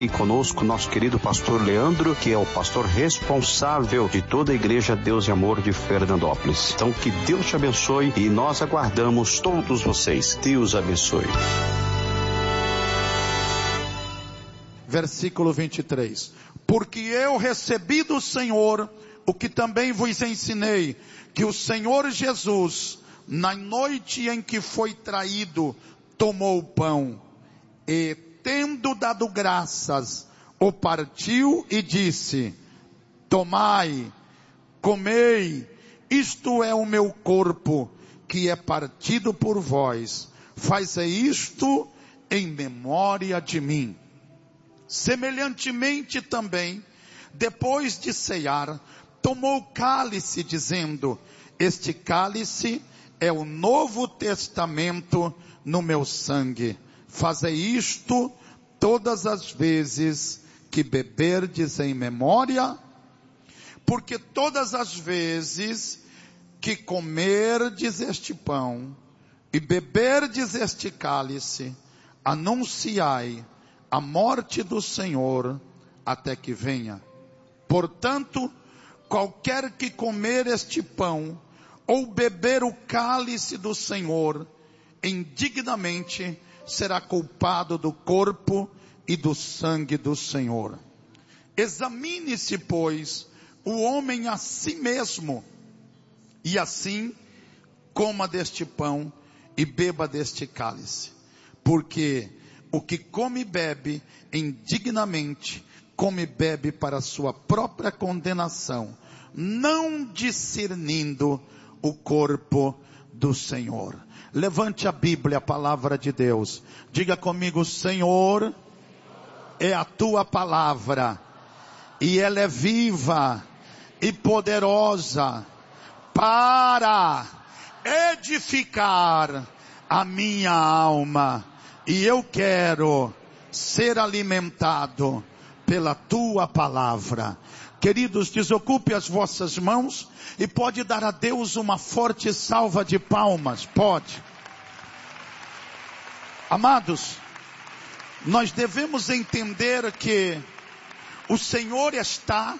E conosco nosso querido pastor Leandro, que é o pastor responsável de toda a Igreja Deus e Amor de Fernandópolis. Então que Deus te abençoe e nós aguardamos todos vocês. Deus abençoe. Versículo 23. Porque eu recebi do Senhor o que também vos ensinei, que o Senhor Jesus, na noite em que foi traído, tomou o pão e, tendo dado graças, o partiu e disse: tomai, comei, isto é o meu corpo, que é partido por vós, fazei isto em memória de mim. Semelhantemente também, depois de cear, tomou o cálice, dizendo: este cálice é o Novo Testamento no meu sangue. Fazei isto todas as vezes que beberdes em memória, porque todas as vezes que comerdes este pão e beberdes este cálice, anunciai a morte do Senhor até que venha. Portanto, qualquer que comer este pão ou beber o cálice do Senhor indignamente, será culpado do corpo e do sangue do Senhor. Examine-se, pois, o homem a si mesmo, e assim coma deste pão e beba deste cálice. Porque o que come e bebe indignamente, come e bebe para a sua própria condenação, não discernindo o corpo do Senhor. Levante a Bíblia, a palavra de Deus. Diga comigo: Senhor, é a tua palavra, e ela é viva e poderosa para edificar a minha alma. E eu quero ser alimentado pela tua palavra. Queridos, desocupe as vossas mãos e pode dar a Deus uma forte salva de palmas. Pode. Amados, nós devemos entender que o Senhor está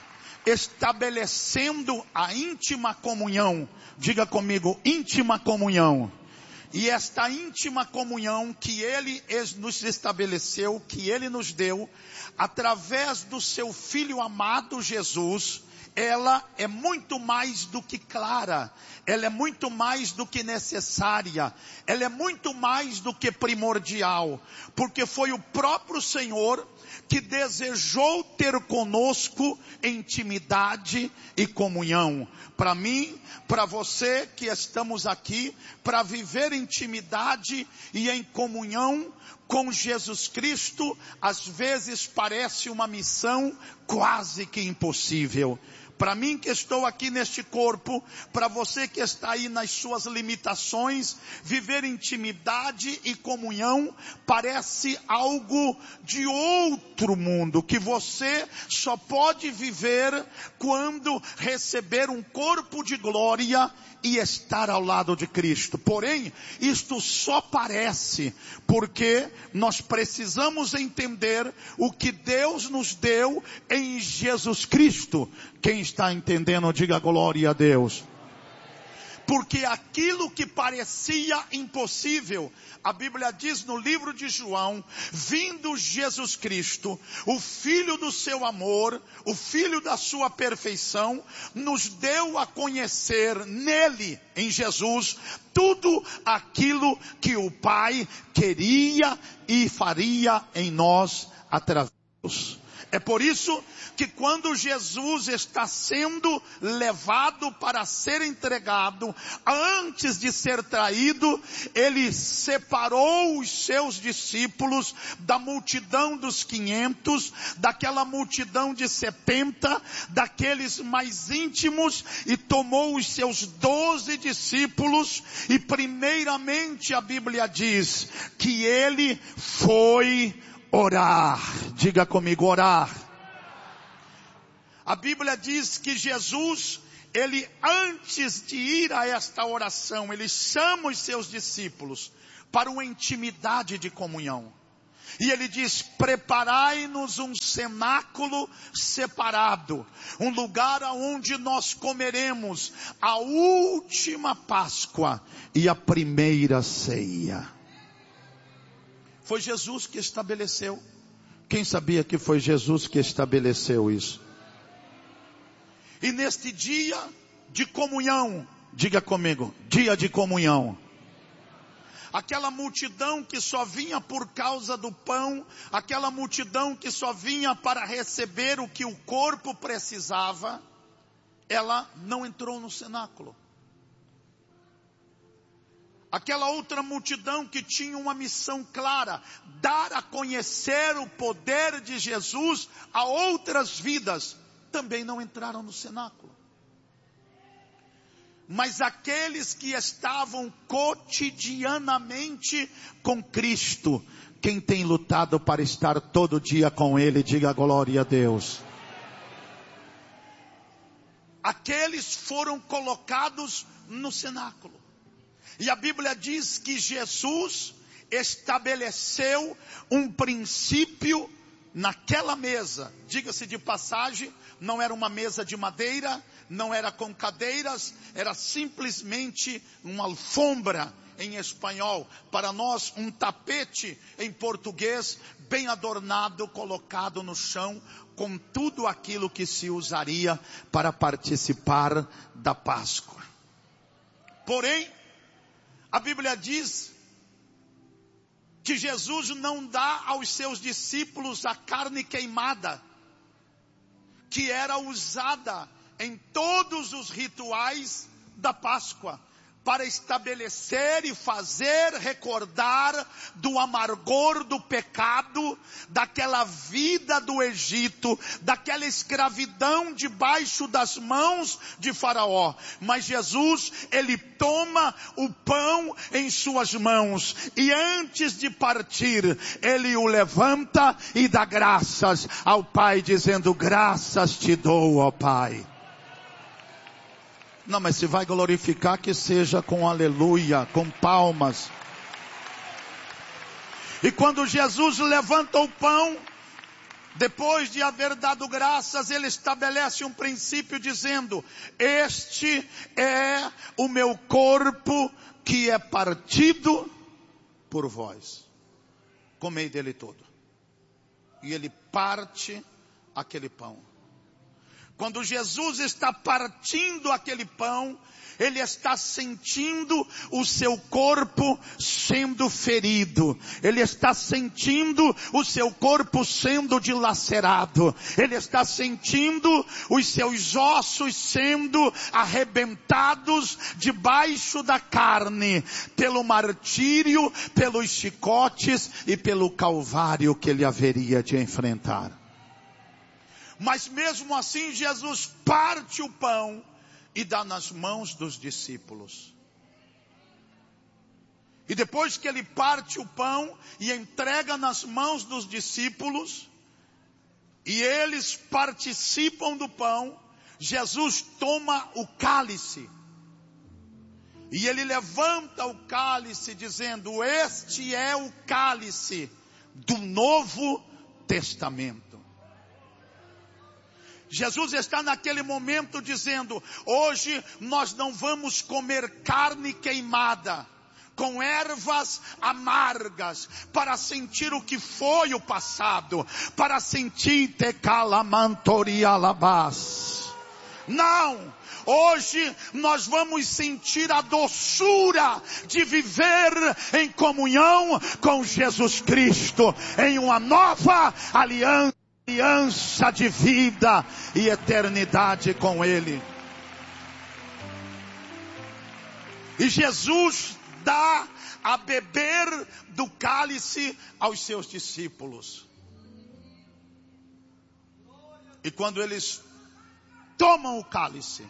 estabelecendo a íntima comunhão. Diga comigo: íntima comunhão. E esta íntima comunhão que Ele nos estabeleceu, que Ele nos deu, através do seu Filho amado Jesus, ela é muito mais do que clara, ela é muito mais do que necessária, ela é muito mais do que primordial, porque foi o próprio Senhor que desejou ter conosco intimidade e comunhão. Para mim, para você que estamos aqui, para viver intimidade e em comunhão com Jesus Cristo, às vezes parece uma missão quase que impossível. Para mim que estou aqui neste corpo, para você que está aí nas suas limitações, viver intimidade e comunhão parece algo de outro mundo, que você só pode viver quando receber um corpo de glória e estar ao lado de Cristo. Porém, isto só parece, porque nós precisamos entender o que Deus nos deu em Jesus Cristo. Quem está entendendo, diga glória a Deus. Porque aquilo que parecia impossível, a Bíblia diz no livro de João: vindo Jesus Cristo, o Filho do seu amor, o Filho da sua perfeição, nos deu a conhecer nele, em Jesus, tudo aquilo que o Pai queria e faria em nós através de Deus. É por isso que quando Jesus está sendo levado para ser entregado, antes de ser traído, ele separou os seus discípulos da multidão dos 500, daquela multidão de 70, daqueles mais íntimos, e tomou os seus 12 discípulos, e primeiramente a Bíblia diz que ele foi orar. Diga comigo: orar. A Bíblia diz que Jesus, ele antes de ir a esta oração, ele chama os seus discípulos para uma intimidade de comunhão. E ele diz: preparai-nos um cenáculo separado, um lugar onde nós comeremos a última Páscoa e a primeira ceia. Foi Jesus que estabeleceu. Quem sabia que foi Jesus que estabeleceu isso? E neste dia de comunhão, diga comigo, dia de comunhão. Aquela multidão que só vinha por causa do pão, aquela multidão que só vinha para receber o que o corpo precisava, ela não entrou no cenáculo. Aquela outra multidão que tinha uma missão clara, dar a conhecer o poder de Jesus a outras vidas, também não entraram no cenáculo. Mas aqueles que estavam cotidianamente com Cristo, quem tem lutado para estar todo dia com Ele, diga glória a Deus. Aqueles foram colocados no cenáculo. E a Bíblia diz que Jesus estabeleceu um princípio naquela mesa. Diga-se de passagem, não era uma mesa de madeira, não era com cadeiras, era simplesmente uma alfombra em espanhol. Para nós, um tapete em português, bem adornado, colocado no chão, com tudo aquilo que se usaria para participar da Páscoa. Porém, a Bíblia diz que Jesus não dá aos seus discípulos a carne queimada, que era usada em todos os rituais da Páscoa, para estabelecer e fazer recordar do amargor do pecado, daquela vida do Egito, daquela escravidão debaixo das mãos de Faraó. Mas Jesus, ele toma o pão em suas mãos e antes de partir, ele o levanta e dá graças ao Pai, dizendo: graças te dou, ó Pai. Não, mas se vai glorificar, que seja com aleluia, com palmas. E quando Jesus levanta o pão, depois de haver dado graças, ele estabelece um princípio dizendo: este é o meu corpo que é partido por vós. Comei dele todo. E ele parte aquele pão. Quando Jesus está partindo aquele pão, ele está sentindo o seu corpo sendo ferido. Ele está sentindo o seu corpo sendo dilacerado. Ele está sentindo os seus ossos sendo arrebentados debaixo da carne, pelo martírio, pelos chicotes e pelo calvário que ele haveria de enfrentar. Mas mesmo assim, Jesus parte o pão e dá nas mãos dos discípulos. E depois que ele parte o pão e entrega nas mãos dos discípulos, e eles participam do pão, Jesus toma o cálice. E ele levanta o cálice dizendo: este é o cálice do Novo Testamento. Jesus está naquele momento dizendo: hoje nós não vamos comer carne queimada, com ervas amargas, para sentir o que foi o passado, para sentir tecalamantorialabás. Não! Hoje nós vamos sentir a doçura de viver em comunhão com Jesus Cristo, em uma nova aliança de vida e eternidade com Ele. E Jesus dá a beber do cálice aos seus discípulos. E quando eles tomam o cálice,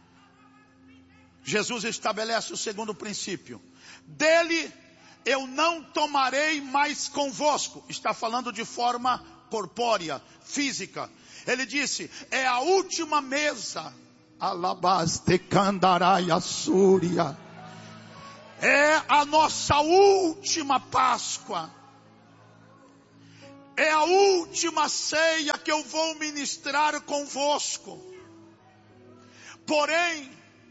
Jesus estabelece o segundo princípio: dele eu não tomarei mais convosco. Está falando de forma corpórea, física. Ele disse: é a última mesa. Alabastecandaraia-súria. É a nossa última Páscoa. é a última ceia que eu vou ministrar convosco. Porém,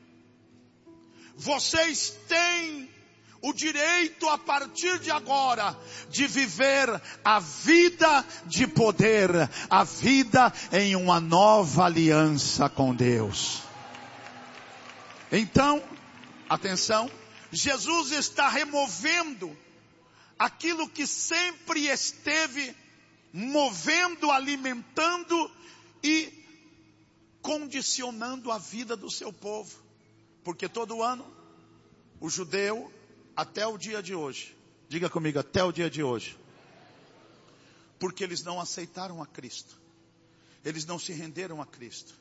vocês têm o direito a partir de agora de viver a vida de poder, a vida em uma nova aliança com Deus. Então, atenção, Jesus está removendo aquilo que sempre esteve movendo, alimentando e condicionando a vida do seu povo. Porque todo ano, o judeu, até o dia de hoje, diga comigo, até o dia de hoje, porque eles não aceitaram a Cristo, eles não se renderam a Cristo.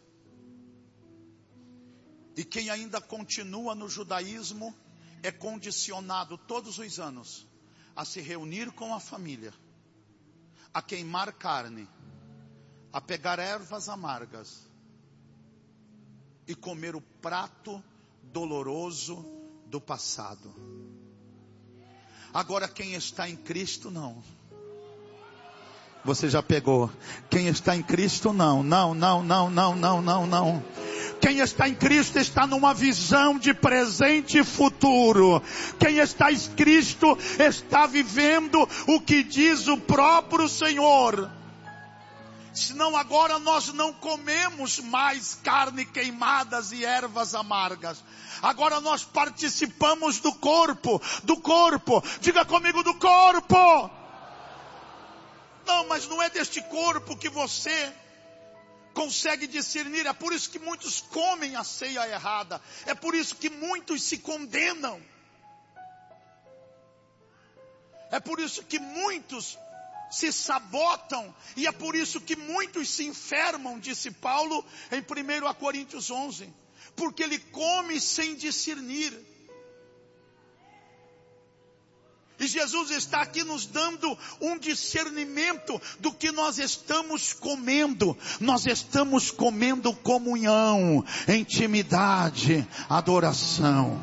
E quem ainda continua no judaísmo é condicionado todos os anos a se reunir com a família, a queimar carne, a pegar ervas amargas e comer o prato doloroso do passado. Agora quem está em Cristo não. Você já pegou? Quem está em Cristo não. Quem está em Cristo está numa visão de presente e futuro. Quem está em Cristo está vivendo o que diz o próprio Senhor. Senão agora nós não comemos mais carne queimadas e ervas amargas. Agora nós participamos do corpo. Diga comigo, do corpo. Não, mas não é deste corpo que você consegue discernir. É por isso que muitos comem a ceia errada. É por isso que muitos se condenam. É por isso que muitos se sabotam. E é por isso que muitos se enfermam, disse Paulo em 1 Coríntios 11. Porque ele come sem discernir. E Jesus está aqui nos dando um discernimento do que nós estamos comendo. Nós estamos comendo comunhão, intimidade, adoração.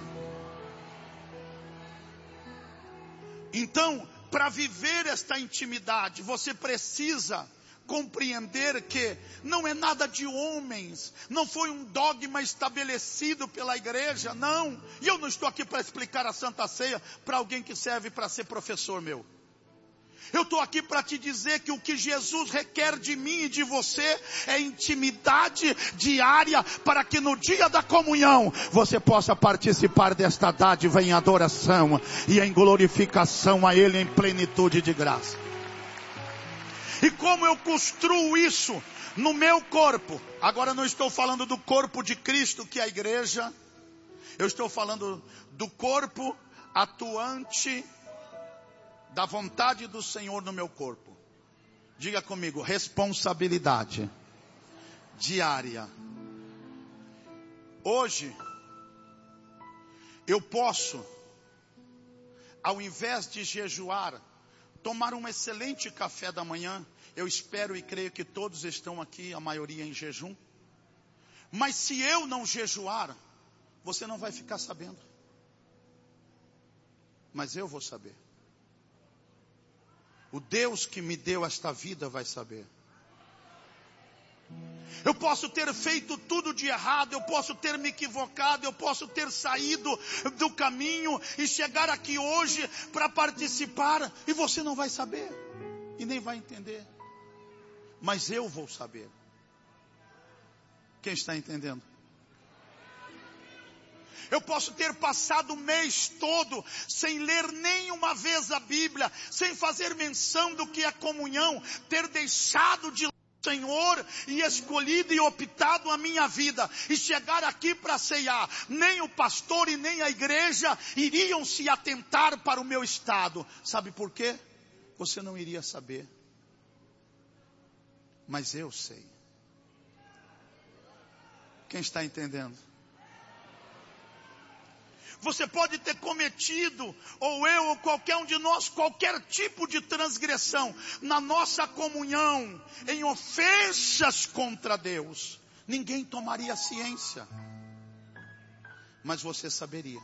Então, para viver esta intimidade, você precisa compreender que não é nada de homens, não foi um dogma estabelecido pela igreja, não. E eu não estou aqui para explicar a Santa Ceia para alguém que serve para ser professor meu. Eu estou aqui para te dizer que o que Jesus requer de mim e de você é intimidade diária, para que no dia da comunhão você possa participar desta dádiva em adoração e em glorificação a Ele em plenitude de graça. E como eu construo isso no meu corpo? Agora não estou falando do corpo de Cristo, que é a igreja. Eu estou falando do corpo atuante da vontade do Senhor no meu corpo. Diga comigo, responsabilidade diária. Hoje, eu posso, ao invés de jejuar, tomar um excelente café da manhã. Eu espero e creio que todos estão aqui, a maioria em jejum. Mas se eu não jejuar, você não vai ficar sabendo. Mas eu vou saber. O Deus que me deu esta vida vai saber. Eu posso ter feito tudo de errado, eu posso ter me equivocado, eu posso ter saído do caminho e chegar aqui hoje para participar e você não vai saber e nem vai entender. Mas eu vou saber. Quem está entendendo? Eu posso ter passado o mês todo sem ler nenhuma vez a Bíblia, sem fazer menção do que é comunhão, ter deixado de Senhor e escolhido e optado a minha vida e chegar aqui para ceiar. Nem o pastor e nem a igreja iriam se atentar para o meu estado. Sabe por quê? Você não iria saber. Mas eu sei. Quem está entendendo? Você pode ter cometido, ou eu, ou qualquer um de nós, qualquer tipo de transgressão na nossa comunhão, em ofensas contra Deus. Ninguém tomaria ciência, mas você saberia.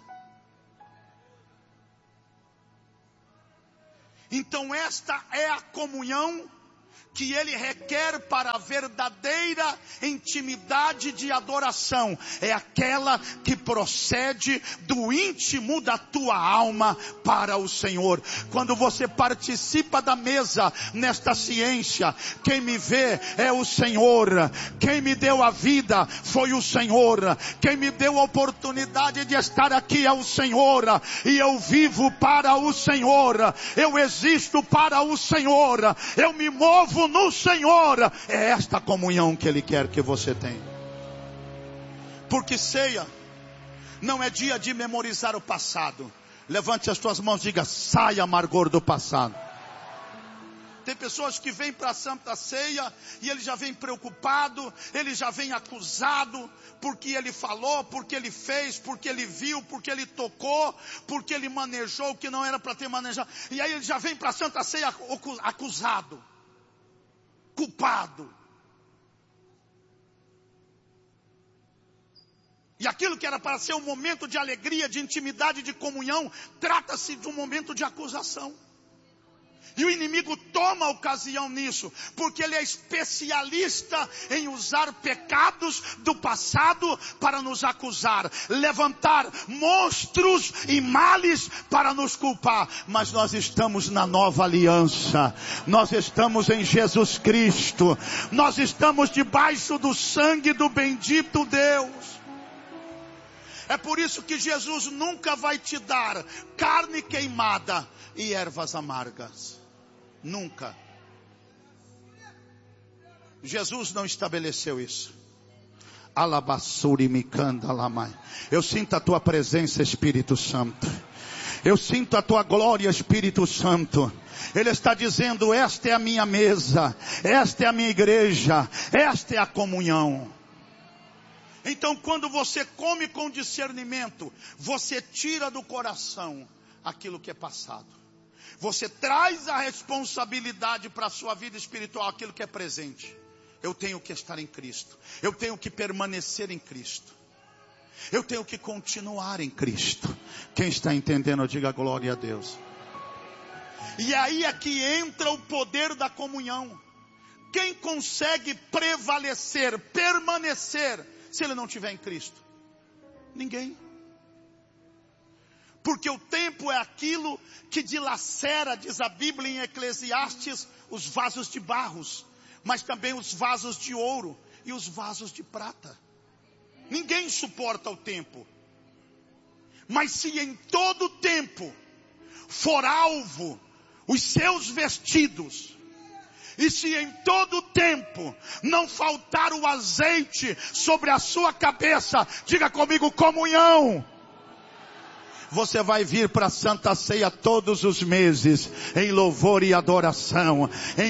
Então esta é a comunhão que ele requer para a verdadeira intimidade de adoração é aquela que procede do íntimo da tua alma para o Senhor. Quando você participa da mesa nesta ciência, quem me vê é o Senhor. Quem me deu a vida foi o Senhor. Quem me deu a oportunidade de estar aqui é o Senhor. E eu vivo para o Senhor. Eu existo para o Senhor. Eu me movo no Senhor. É esta comunhão que Ele quer que você tenha. Porque ceia não é dia de memorizar o passado. Levante as tuas mãos e diga: sai amargor do passado. Tem pessoas que vêm para a Santa Ceia e ele já vem preocupado, ele já vem acusado, porque ele falou, porque ele fez, porque ele viu, porque ele tocou, porque ele manejou o que não era para ter manejado. E aí ele já vem para a Santa Ceia acusado, culpado. E aquilo que era para ser um momento de alegria, de intimidade, de comunhão, trata-se de um momento de acusação. E o inimigo toma ocasião nisso, porque ele é especialista em usar pecados do passado para nos acusar, levantar monstros e males para nos culpar. Mas nós estamos na nova aliança, nós estamos em Jesus Cristo, nós estamos debaixo do sangue do bendito Deus. É por isso que Jesus nunca vai te dar carne queimada e ervas amargas. Nunca. Jesus não estabeleceu isso. Alabassuri mikanda lamai. Eu sinto a tua presença, Espírito Santo. Eu sinto a tua glória, Espírito Santo. Ele está dizendo: esta é a minha mesa, esta é a minha igreja, esta é a comunhão. Então, quando você come com discernimento, você tira do coração aquilo que é passado. Você traz a responsabilidade para a sua vida espiritual, aquilo que é presente. Eu tenho que estar em Cristo. Eu tenho que permanecer em Cristo. Eu tenho que continuar em Cristo. Quem está entendendo, diga glória a Deus. E aí é que entra o poder da comunhão. Quem consegue prevalecer, permanecer, se ele não estiver em Cristo? Ninguém. Porque o tempo é aquilo que dilacera, diz a Bíblia em Eclesiastes, os vasos de barros, mas também os vasos de ouro e os vasos de prata. Ninguém suporta o tempo. Mas se em todo tempo for alvo os seus vestidos, e se em todo tempo não faltar o azeite sobre a sua cabeça, diga comigo: comunhão. Você vai vir para a Santa Ceia todos os meses, em louvor e adoração,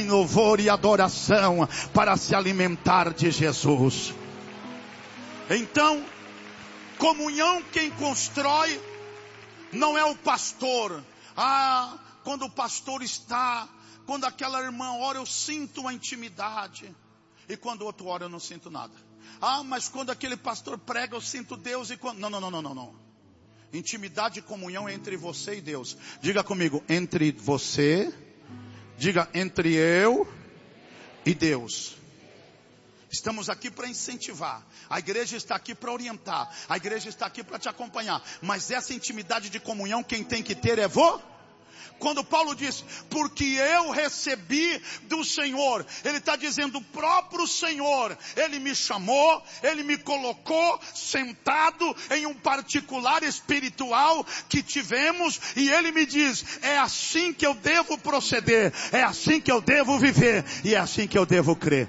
para se alimentar de Jesus. Então, comunhão quem constrói não é o pastor. Quando o pastor está, quando aquela irmã ora, eu sinto uma intimidade, e quando o outro ora, eu não sinto nada. Mas quando aquele pastor prega, eu sinto Deus, e quando... Não. Intimidade e comunhão é entre você e Deus. Diga comigo: entre você, diga entre eu e Deus. Estamos aqui para incentivar. A igreja está aqui para orientar. A igreja está aqui para te acompanhar. Mas essa intimidade de comunhão quem tem que ter é você. Quando Paulo diz: porque eu recebi do Senhor, ele está dizendo: o próprio Senhor, ele me chamou, ele me colocou sentado em um particular espiritual que tivemos, e ele me diz: é assim que eu devo proceder, é assim que eu devo viver, e é assim que eu devo crer.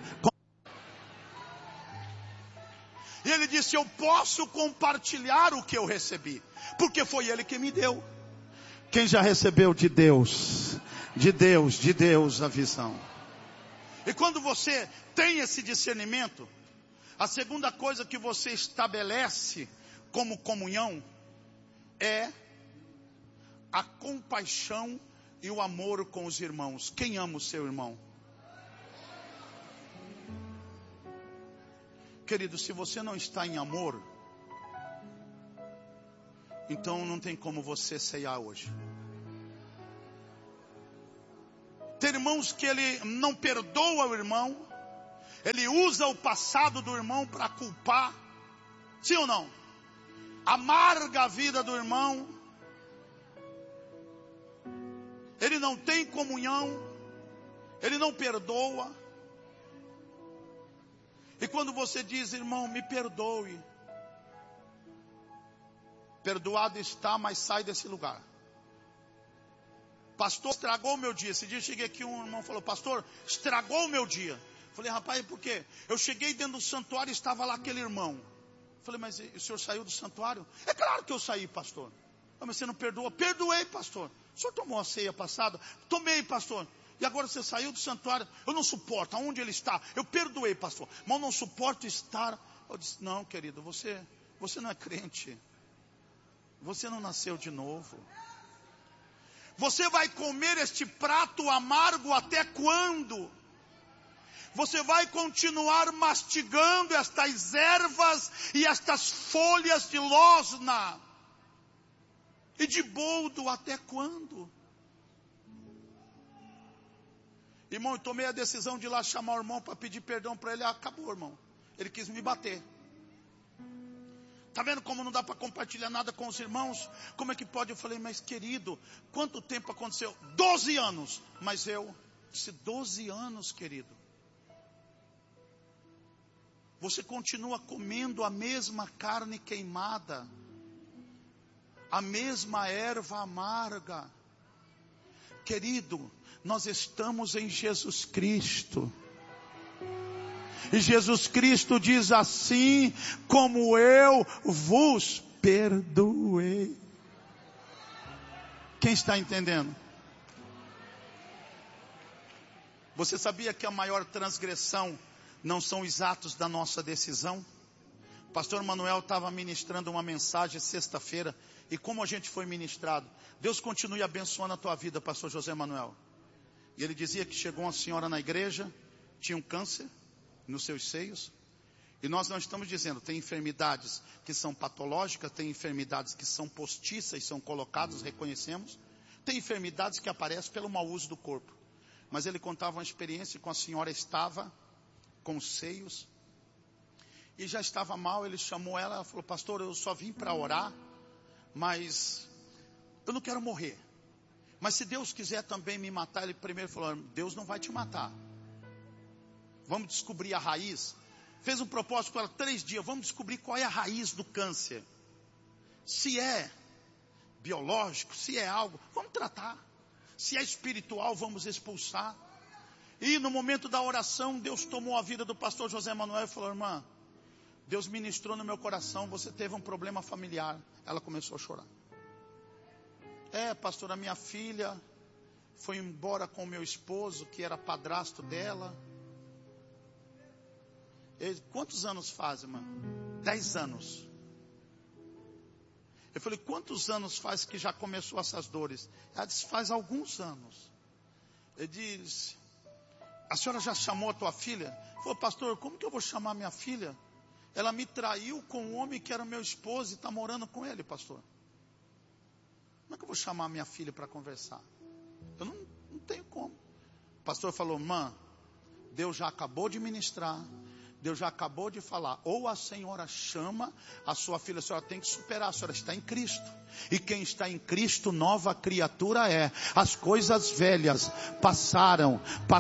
E ele disse: eu posso compartilhar o que eu recebi, porque foi ele que me deu. Quem já recebeu de Deus a visão? E quando você tem esse discernimento, a segunda coisa que você estabelece como comunhão é a compaixão e o amor com os irmãos. Quem ama o seu irmão? Querido, se você não está em amor, então não tem como você ceiar hoje. Ter irmão irmãos que ele não perdoa o irmão, ele usa o passado do irmão para culpar, sim ou não? Amarga a vida do irmão, ele não tem comunhão, ele não perdoa. E quando você diz, irmão, me perdoe, perdoado está, mas sai desse lugar. Pastor, estragou o meu dia. Esse dia eu cheguei aqui, um irmão falou, pastor, estragou o meu dia. Falei, rapaz, por quê? Eu cheguei dentro do santuário e estava lá aquele irmão. Falei, mas o senhor saiu do santuário? É claro que eu saí, pastor. Mas você não perdoa? Perdoei, pastor. O senhor tomou a ceia passada? Tomei, pastor. E agora você saiu do santuário? Eu não suporto. Aonde ele está? Eu perdoei, pastor. Mas eu não suporto estar. Eu disse, não, querido, você não é crente. Você não nasceu de novo. Você vai comer este prato amargo até quando? Você vai continuar mastigando estas ervas e estas folhas de losna e de boldo até quando? Irmão, eu tomei a decisão de ir lá chamar o irmão para pedir perdão para ele. Acabou, irmão. Ele quis me bater. Está vendo como não dá para compartilhar nada com os irmãos? Como é que pode? Eu falei, mas querido, quanto tempo aconteceu? 12 anos. Mas eu disse, 12 anos, querido. Você continua comendo a mesma carne queimada, a mesma erva amarga. Querido, nós estamos em Jesus Cristo. E Jesus Cristo diz assim, como eu vos perdoei. Quem está entendendo? Você sabia que a maior transgressão não são os atos da nossa decisão? O pastor Manuel estava ministrando uma mensagem sexta-feira. E como a gente foi ministrado, Deus continue abençoando a tua vida, pastor José Manuel. E ele dizia que chegou uma senhora na igreja, tinha um câncer nos seus seios. E nós não estamos dizendo, tem enfermidades que são patológicas, tem enfermidades que são postiças, são colocadas, reconhecemos. Tem enfermidades que aparecem pelo mau uso do corpo. Mas ele contava uma experiência com a senhora estava com os seios e já estava mal. Ele chamou ela e falou, pastor, eu só vim para orar, mas eu não quero morrer. Mas se Deus quiser também me matar, ele primeiro falou, Deus não vai te matar. Vamos descobrir a raiz. Fez um propósito com ela 3 dias. Vamos descobrir qual é a raiz do câncer. Se é biológico, se é algo, vamos tratar. Se é espiritual, vamos expulsar. E no momento da oração, Deus tomou a vida do pastor José Manuel e falou, irmã, Deus ministrou no meu coração, você teve um problema familiar. Ela começou a chorar. Pastor, a minha filha foi embora com o meu esposo, que era padrasto dela. Quantos anos faz, irmã? 10 anos. Eu falei, quantos anos faz que já começou essas dores? Ela disse, faz alguns anos. Ele disse, a senhora já chamou a tua filha? Eu falei, pastor, como que eu vou chamar minha filha? Ela me traiu com um homem que era meu esposo e está morando com ele, pastor. Como é que eu vou chamar minha filha para conversar? Eu não tenho como. O pastor falou, irmã, Deus já acabou de ministrar. Deus já acabou de falar, ou a senhora chama a sua filha, a senhora tem que superar, a senhora está em Cristo. E quem está em Cristo, nova criatura é. As coisas velhas passaram,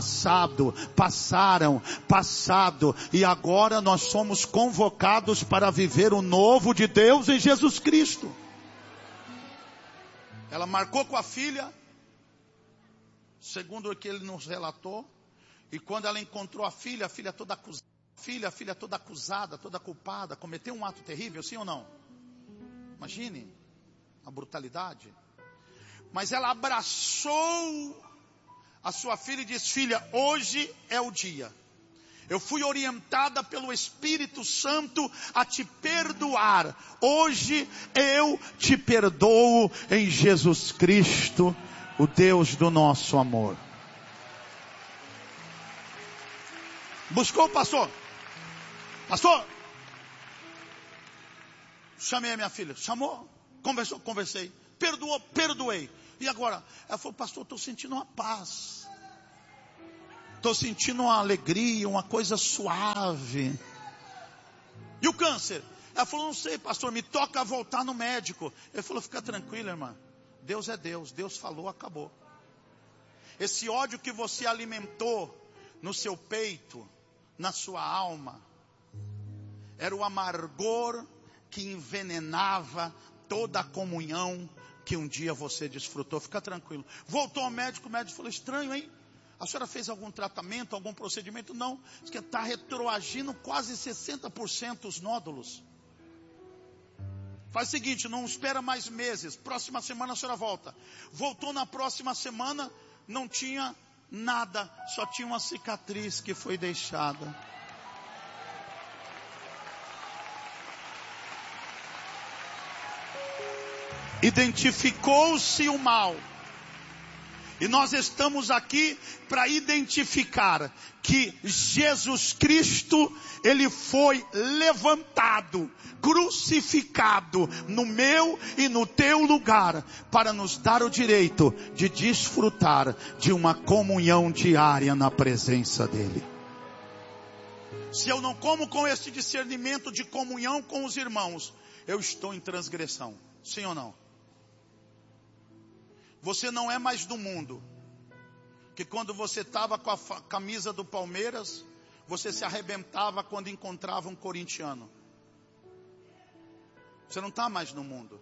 e agora nós somos convocados para viver o novo de Deus em Jesus Cristo. Ela marcou com a filha, segundo o que ele nos relatou, e quando ela encontrou a filha toda acusada. A filha toda acusada, toda culpada, cometeu um ato terrível, sim ou não? Imagine a brutalidade. Mas ela abraçou a sua filha e disse, filha, hoje é o dia. Eu fui orientada pelo Espírito Santo a te perdoar. Hoje eu te perdoo em Jesus Cristo, o Deus do nosso amor. Buscou o pastor? Pastor, chamei a minha filha. Chamou? Conversou? Conversei. Perdoou? Perdoei. E agora? Ela falou, pastor, estou sentindo uma paz. Estou sentindo uma alegria, uma coisa suave. E o câncer? Ela falou, não sei, pastor, me toca voltar no médico. Ele falou, fica tranquila, irmã. Deus é Deus, Deus falou, acabou. Esse ódio que você alimentou no seu peito, na sua alma, era o amargor que envenenava toda a comunhão que um dia você desfrutou. Fica tranquilo. Voltou ao médico, o médico falou, estranho, hein? A senhora fez algum tratamento, algum procedimento? Não, está retroagindo quase 60% os nódulos. Faz o seguinte, não espera mais meses, próxima semana a senhora volta. Voltou na próxima semana, não tinha nada, só tinha uma cicatriz que foi deixada. Identificou-se o mal. E nós estamos aqui para identificar que Jesus Cristo, Ele foi levantado, crucificado no meu e no teu lugar, para nos dar o direito de desfrutar de uma comunhão diária na presença dEle. Se eu não como com este discernimento de comunhão com os irmãos, eu estou em transgressão. Sim ou não? Você não é mais do mundo, que quando você estava com a camisa do Palmeiras, você se arrebentava quando encontrava um corintiano. Você não está mais no mundo.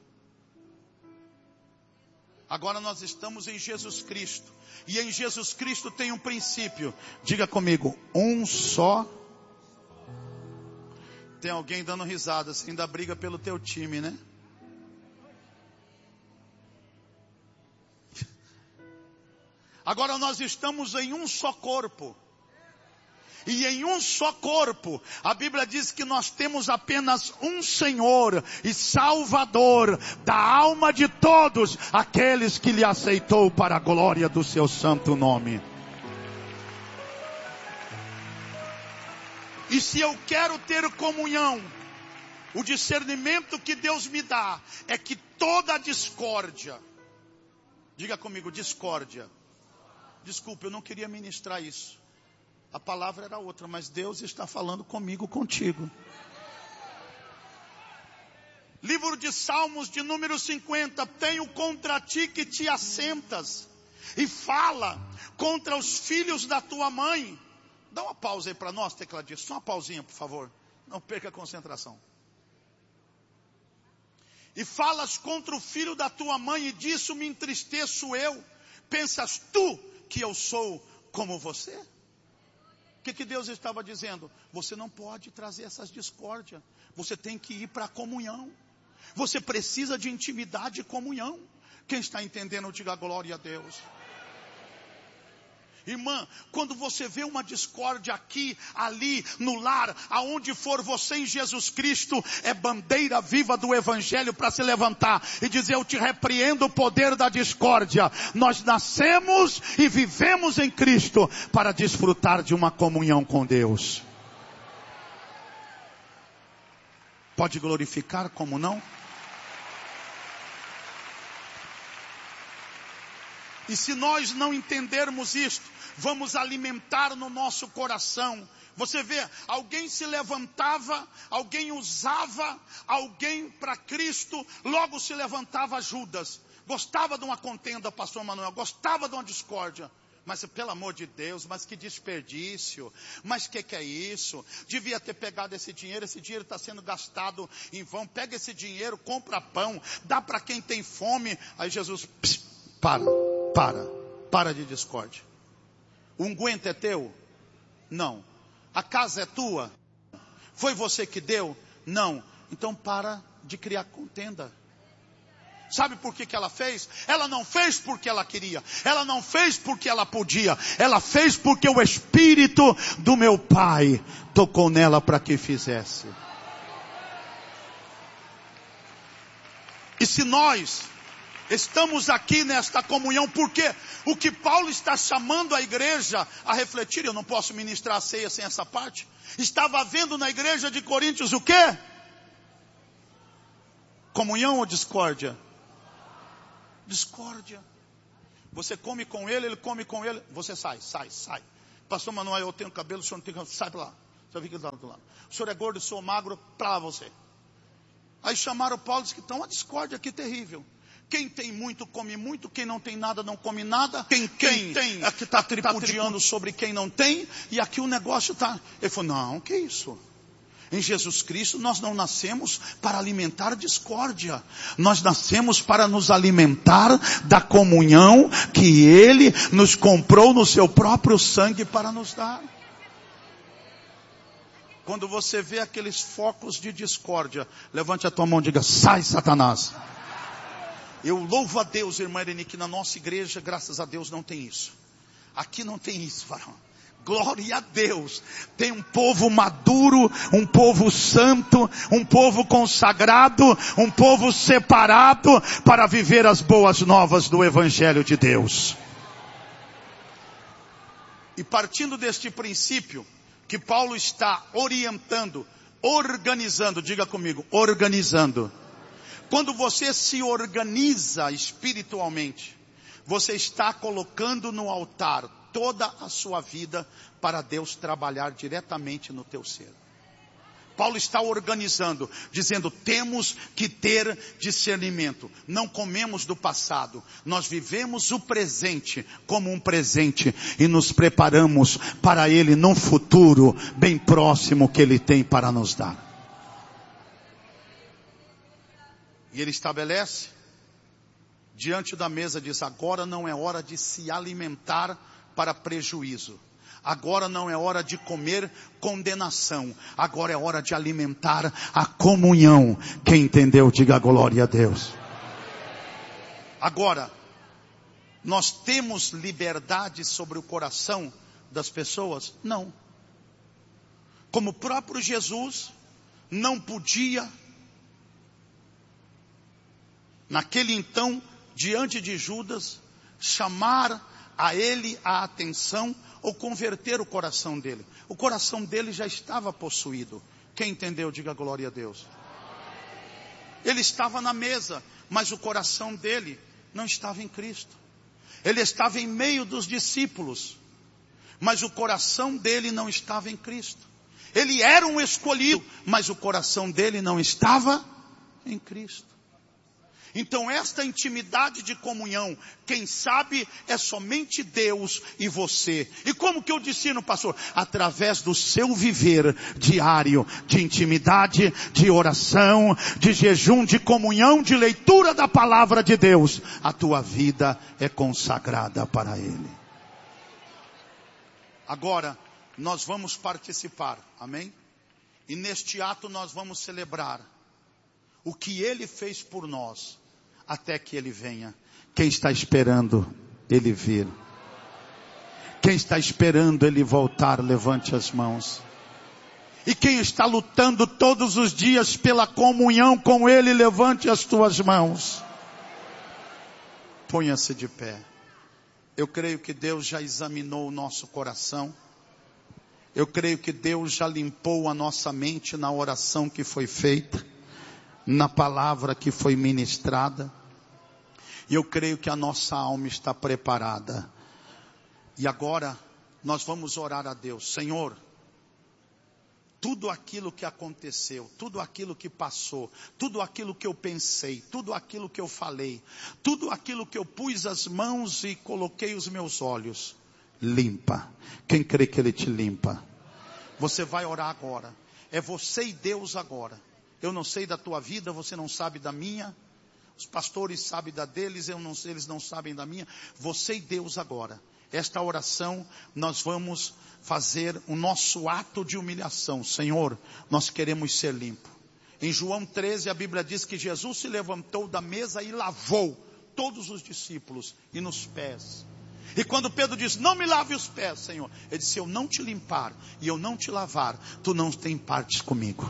Agora nós estamos em Jesus Cristo. E em Jesus Cristo tem um princípio. Diga comigo, um só. Tem alguém dando risada, você ainda briga pelo teu time, né? Agora nós estamos em um só corpo. E em um só corpo, a Bíblia diz que nós temos apenas um Senhor e Salvador da alma de todos aqueles que lhe aceitou para a glória do seu santo nome. E se eu quero ter comunhão, o discernimento que Deus me dá é que toda discórdia, diga comigo, discórdia. Desculpe, eu não queria ministrar isso. A palavra era outra, mas Deus está falando comigo, contigo. Livro de Salmos de número 50. Tenho contra ti que te assentas e fala contra os filhos da tua mãe. Dá uma pausa aí para nós, tecladista. Só uma pausinha, por favor. Não perca a concentração. E falas contra o filho da tua mãe, e disso me entristeço eu. Pensas tu que eu sou como você? O que Deus estava dizendo? Você não pode trazer essas discórdias. Você tem que ir para a comunhão. Você precisa de intimidade e comunhão. Quem está entendendo, diga glória a Deus. Irmã, quando você vê uma discórdia aqui, ali, no lar, aonde for você em Jesus Cristo, é bandeira viva do Evangelho para se levantar e dizer, eu te repreendo o poder da discórdia. Nós nascemos e vivemos em Cristo para desfrutar de uma comunhão com Deus. Pode glorificar como não? E se nós não entendermos isto, vamos alimentar no nosso coração. Você vê, alguém se levantava, alguém usava alguém para Cristo, logo se levantava Judas. Gostava de uma contenda, pastor Manuel, gostava de uma discórdia. Mas pelo amor de Deus, mas que desperdício, mas que é isso? Devia ter pegado esse dinheiro está sendo gastado em vão. Pega esse dinheiro, compra pão, dá para quem tem fome. Aí Jesus, para de discórdia. O unguento é teu? Não. A casa é tua? Foi você que deu? Não. Então para de criar contenda. Sabe por que ela fez? Ela não fez porque ela queria. Ela não fez porque ela podia. Ela fez porque o Espírito do meu Pai tocou nela para que fizesse. E se nós estamos aqui nesta comunhão, porque o que Paulo está chamando a igreja a refletir, eu não posso ministrar a ceia sem essa parte. Estava havendo na igreja de Coríntios o quê? Comunhão ou discórdia? Discórdia. Você come com ele, ele come com ele, você sai. pastor Manuel, eu tenho cabelo, o senhor não tem cabelo, sai para lá. Você fica do lado. O senhor é gordo, eu sou magro, para lá você. Aí chamaram Paulo e disse que está uma discórdia aqui terrível. Quem tem muito, come muito. Quem não tem nada, não come nada. Quem tem, aqui está tripudiando sobre quem não tem. E aqui o negócio está... Ele falou, não, que isso? Em Jesus Cristo nós não nascemos para alimentar discórdia. Nós nascemos para nos alimentar da comunhão que Ele nos comprou no seu próprio sangue para nos dar. Quando você vê aqueles focos de discórdia, levante a tua mão e diga, sai Satanás. Eu louvo a Deus, irmã Irene, que na nossa igreja, graças a Deus, não tem isso. Aqui não tem isso, varão. Glória a Deus. Tem um povo maduro, um povo santo, um povo consagrado, um povo separado para viver as boas novas do Evangelho de Deus. E partindo deste princípio, que Paulo está orientando, organizando, diga comigo, organizando. Quando você se organiza espiritualmente, você está colocando no altar toda a sua vida para Deus trabalhar diretamente no teu ser. Paulo está organizando, dizendo, temos que ter discernimento. Não comemos do passado, nós vivemos o presente como um presente e nos preparamos para Ele num futuro bem próximo que Ele tem para nos dar. E Ele estabelece, diante da mesa diz, agora não é hora de se alimentar para prejuízo. Agora não é hora de comer condenação. Agora é hora de alimentar a comunhão. Quem entendeu, diga glória a Deus. Agora, nós temos liberdade sobre o coração das pessoas? Não. Como o próprio Jesus não podia, naquele então, diante de Judas, chamar a ele a atenção ou converter o coração dele. O coração dele já estava possuído. Quem entendeu, diga glória a Deus. Ele estava na mesa, mas o coração dele não estava em Cristo. Ele estava em meio dos discípulos, mas o coração dele não estava em Cristo. Ele era um escolhido, mas o coração dele não estava em Cristo. Então esta intimidade de comunhão, quem sabe é somente Deus e você. E como que eu ensino, pastor? Através do seu viver diário de intimidade, de oração, de jejum, de comunhão, de leitura da palavra de Deus. A tua vida é consagrada para Ele. Agora nós vamos participar, amém? E neste ato nós vamos celebrar o que Ele fez por nós, até que Ele venha. Quem está esperando Ele vir? Quem está esperando Ele voltar, levante as mãos. E quem está lutando todos os dias pela comunhão com Ele, levante as tuas mãos. Ponha-se de pé. Eu creio que Deus já examinou o nosso coração. Eu creio que Deus já limpou a nossa mente na oração que foi feita, na palavra que foi ministrada. E eu creio que a nossa alma está preparada. E agora nós vamos orar a Deus. Senhor, tudo aquilo que aconteceu, tudo aquilo que passou, tudo aquilo que eu pensei, tudo aquilo que eu falei, tudo aquilo que eu pus as mãos e coloquei os meus olhos, limpa. Quem crê que Ele te limpa? Você vai orar agora. É você e Deus agora. Eu não sei da tua vida, você não sabe da minha. Os pastores sabem da deles, eles não sabem da minha. Você e Deus agora. Esta oração nós vamos fazer o nosso ato de humilhação. Senhor, nós queremos ser limpos. Em João 13 a Bíblia diz que Jesus se levantou da mesa e lavou todos os discípulos e nos pés. E quando Pedro diz, não me lave os pés, Senhor. Ele disse, se eu não te limpar e eu não te lavar, tu não tem partes comigo.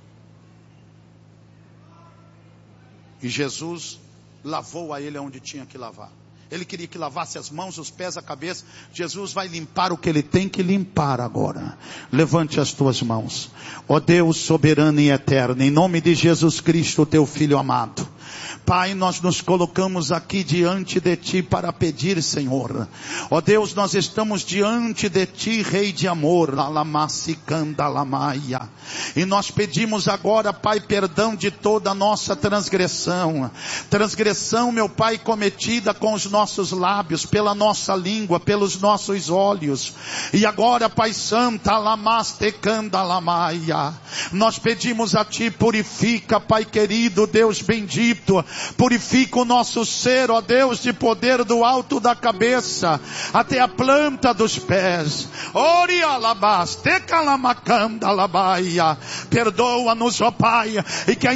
E Jesus lavou a ele onde tinha que lavar. Ele queria que lavasse as mãos, os pés, a cabeça. Jesus vai limpar o que Ele tem que limpar agora. Levante as tuas mãos. Ó Deus soberano e eterno, em nome de Jesus Cristo, teu Filho amado. Pai, nós nos colocamos aqui diante de Ti para pedir, Senhor. Ó Deus, nós estamos diante de Ti, Rei de amor. E nós pedimos agora, Pai, perdão de toda a nossa transgressão. Transgressão, meu Pai, cometida com os nossos lábios, pela nossa língua, pelos nossos olhos. E agora, Pai Santo, nós pedimos a Ti, purifica, Pai querido, Deus bendito, purifica o nosso ser, ó Deus, de poder do alto da cabeça até a planta dos pés. Perdoa-nos, ó Pai, e que a